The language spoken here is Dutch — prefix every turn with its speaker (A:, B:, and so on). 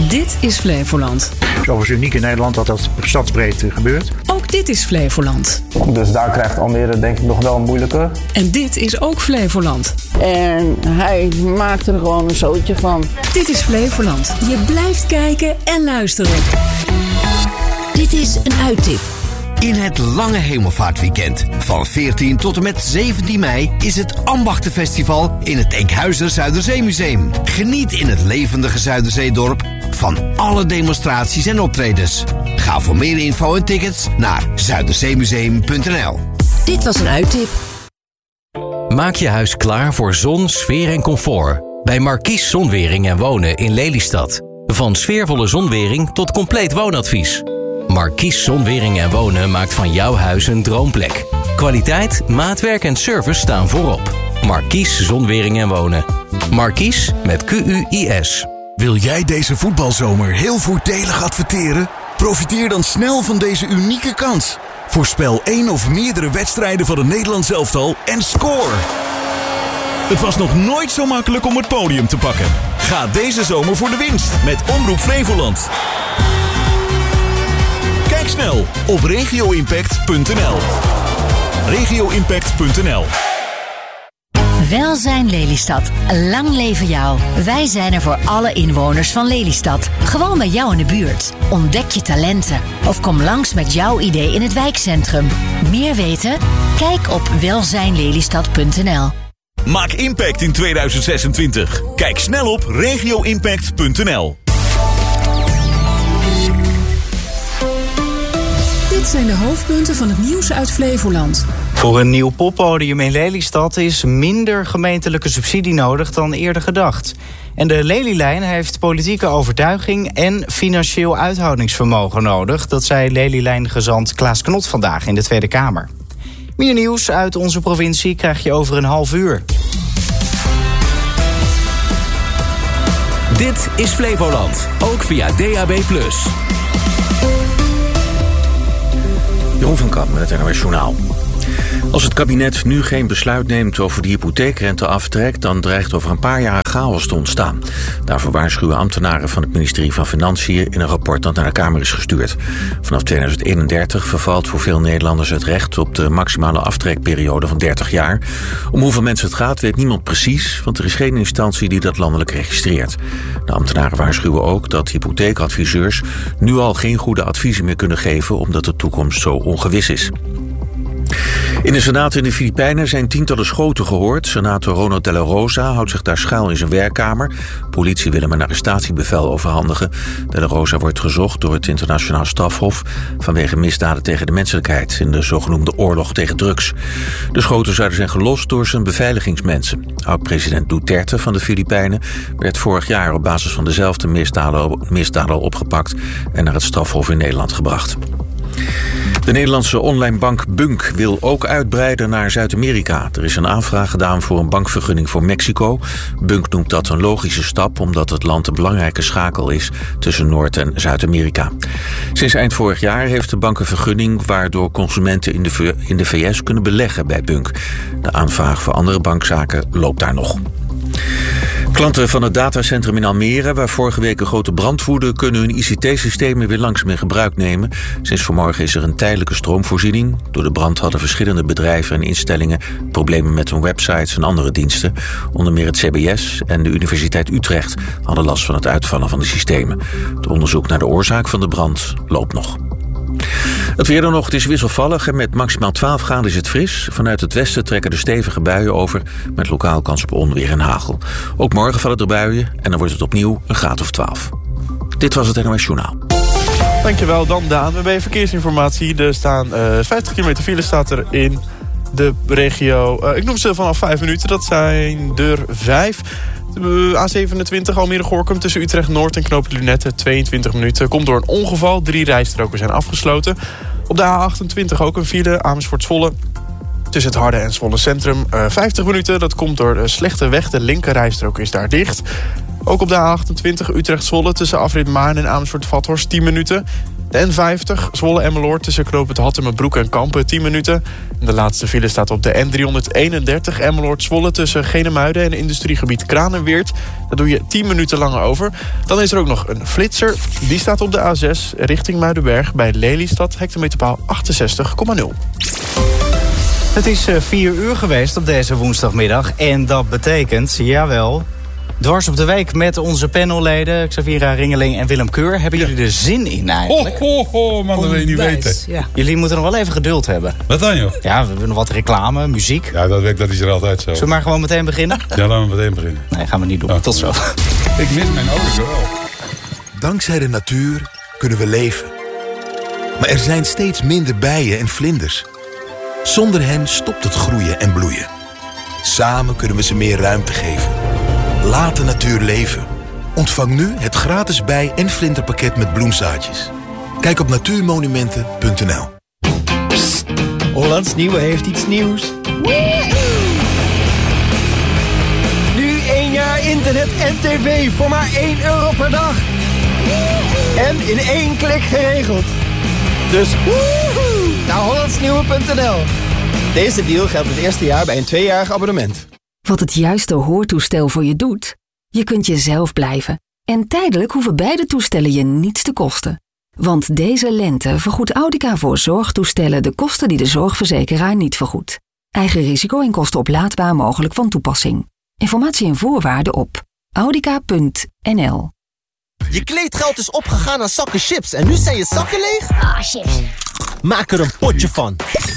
A: Dit is Flevoland.
B: Het is overigens uniek in Nederland dat dat op stadsbreedte gebeurt.
A: Ook dit is Flevoland.
C: Dus daar krijgt Almere denk ik nog wel een moeilijke.
A: En dit is ook Flevoland.
D: En hij maakt er gewoon een zootje van.
A: Dit is Flevoland. Je blijft kijken en luisteren.
E: Dit is een uittip. In het lange hemelvaartweekend van 14 tot en met 17 mei is het Ambachtenfestival in het Enkhuizer Zuiderzeemuseum. Geniet in het levendige Zuiderzeedorp van alle demonstraties en optredens. Ga voor meer info en tickets naar zuiderzeemuseum.nl.
F: Dit was een uittip.
G: Maak je huis klaar voor zon, sfeer en comfort bij Markies Zonwering en Wonen in Lelystad. Van sfeervolle zonwering tot compleet woonadvies. Markies Zonwering en Wonen maakt van jouw huis een droomplek. Kwaliteit, maatwerk en service staan voorop. Markies Zonwering en Wonen. Markies met Q-U-I-S.
H: Wil jij deze voetbalzomer heel voordelig adverteren? Profiteer dan snel van deze unieke kans. Voorspel 1 of meerdere wedstrijden van het Nederlands elftal en score! Het was nog nooit zo makkelijk om het podium te pakken. Ga deze zomer voor de winst met Omroep Flevoland. Kijk snel op regioimpact.nl. regioimpact.nl.
I: Welzijn Lelystad. Lang leven jou. Wij zijn er voor alle inwoners van Lelystad. Gewoon bij jou in de buurt. Ontdek je talenten. Of kom langs met jouw idee in het wijkcentrum. Meer weten? Kijk op welzijnlelystad.nl.
H: Maak impact in 2026. Kijk snel op regioimpact.nl.
A: Dit zijn de hoofdpunten van het nieuws uit Flevoland.
J: Voor een nieuw poppodium in Lelystad is minder gemeentelijke subsidie nodig dan eerder gedacht. En de Lelylijn heeft politieke overtuiging en financieel uithoudingsvermogen nodig. Dat zei Lelylijn-gezant Klaas Knot vandaag in de Tweede Kamer. Meer nieuws uit onze provincie krijg je over een half uur.
G: Dit is Flevoland, ook via DAB+.
K: Jeroen van Kamp met het NOS Journaal. Als het kabinet nu geen besluit neemt over de hypotheekrenteaftrek, dan dreigt over een paar jaar chaos te ontstaan. Daarvoor waarschuwen ambtenaren van het ministerie van Financiën in een rapport dat naar de Kamer is gestuurd. Vanaf 2031 vervalt voor veel Nederlanders het recht op de maximale aftrekperiode van 30 jaar. Om hoeveel mensen het gaat weet niemand precies, want er is geen instantie die dat landelijk registreert. De ambtenaren waarschuwen ook dat hypotheekadviseurs nu al geen goede adviezen meer kunnen geven omdat de toekomst zo ongewis is. In de Senaat in de Filipijnen zijn tientallen schoten gehoord. Senator Ronald de la Rosa houdt zich daar schuil in zijn werkkamer. Politie wil hem een arrestatiebevel overhandigen. De la Rosa wordt gezocht door het Internationaal Strafhof vanwege misdaden tegen de menselijkheid in de zogenoemde oorlog tegen drugs. De schoten zouden zijn gelost door zijn beveiligingsmensen. Oud-president Duterte van de Filipijnen werd vorig jaar op basis van dezelfde misdaden al opgepakt en naar het strafhof in Nederland gebracht. De Nederlandse online bank Bunk wil ook uitbreiden naar Zuid-Amerika. Er is een aanvraag gedaan voor een bankvergunning voor Mexico. Bunk noemt dat een logische stap, omdat het land een belangrijke schakel is tussen Noord- en Zuid-Amerika. Sinds eind vorig jaar heeft de bank een vergunning waardoor consumenten in de VS kunnen beleggen bij Bunk. De aanvraag voor andere bankzaken loopt daar nog. Klanten van het datacentrum in Almere, waar vorige week een grote brand woedde, kunnen hun ICT-systemen weer langzaam in gebruik nemen. Sinds vanmorgen is er een tijdelijke stroomvoorziening. Door de brand hadden verschillende bedrijven en instellingen problemen met hun websites en andere diensten. Onder meer het CBS en de Universiteit Utrecht hadden last van het uitvallen van de systemen. Het onderzoek naar de oorzaak van de brand loopt nog. Het weer dan nog, het is wisselvallig en met maximaal 12 graden is het fris. Vanuit het westen trekken er stevige buien over met lokaal kans op onweer en hagel. Ook morgen vallen er buien en dan wordt het opnieuw een graad of 12. Dit was het NOS Journaal.
L: Dankjewel, dan Daan. We hebben verkeersinformatie. Er staan 50 kilometer file staat er in de regio. Ik noem ze vanaf 5 minuten, dat zijn er 5. A27 Almere-Gorinchem tussen Utrecht-Noord en Knooppunt Lunette 22 minuten. Komt door een ongeval, 3 rijstroken zijn afgesloten. Op de A28 ook een file, Amersfoort-Zwolle tussen het Harde en Zwolle Centrum 50 minuten. Dat komt door de slechte weg, de linker rijstrook is daar dicht. Ook op de A28 Utrecht-Zwolle tussen Afrit Maarn en Amersfoort-Vathorst 10 minuten. De N50, Zwolle-Emmeloord tussen knooppunt Hattemerbroek en Kampen, 10 minuten. De laatste file staat op de N331, Emmeloord-Zwolle tussen Genemuiden en industriegebied Kranenweert. Daar doe je 10 minuten langer over. Dan is er ook nog een flitser. Die staat op de A6 richting Muidenberg bij Lelystad, hectometerpaal 68,0.
J: Het is 4 uur geweest op deze woensdagmiddag. En dat betekent, jawel, dwars op de week met onze panelleden Xavira Ringeling en Willem Keur. Hebben jullie er zin in eigenlijk?
F: Man, dat wil je niet weten.
J: Ja. Jullie moeten nog wel even geduld hebben.
F: Wat dan, joh?
J: Ja, we hebben nog wat reclame, muziek.
F: Ja, dat is er altijd zo.
J: Zullen we maar gewoon meteen beginnen?
F: Ja, laten we meteen beginnen.
J: Nee, gaan we niet doen. Tot zo.
F: Ik mis mijn ouders wel.
M: Dankzij de natuur kunnen we leven. Maar er zijn steeds minder bijen en vlinders. Zonder hen stopt het groeien en bloeien. Samen kunnen we ze meer ruimte geven. Laat de natuur leven. Ontvang nu het gratis bij- en vlinderpakket met bloemzaadjes. Kijk op natuurmonumenten.nl.
N: Hollands Nieuwe heeft iets nieuws. Nu 1 jaar internet en tv voor maar €1 per dag. En in 1 klik geregeld. Dus naar hollandsnieuwe.nl. Deze deal geldt het eerste jaar bij een 2-jarig abonnement.
A: Wat het juiste hoortoestel voor je doet? Je kunt jezelf blijven. En tijdelijk hoeven beide toestellen je niets te kosten. Want deze lente vergoedt Audica voor zorgtoestellen de kosten die de zorgverzekeraar niet vergoedt. Eigen risico en kosten oplaadbaar mogelijk van toepassing. Informatie en voorwaarden op audica.nl.
N: Je kleedgeld is opgegaan aan zakken chips en nu zijn je zakken leeg?
O: Ah, chips.
N: Maak er een potje van.